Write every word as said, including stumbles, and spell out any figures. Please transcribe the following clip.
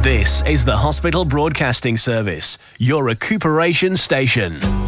This is the Hospital Broadcasting Service, your recuperation station.